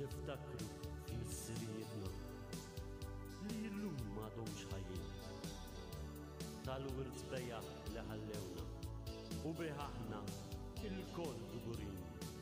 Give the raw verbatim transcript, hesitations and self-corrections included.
niftakru f'missirijietna li llum m'għadhomx ħajjin tal-wirt bejjaħ li ħallewna u bih aħna il-koll kburin.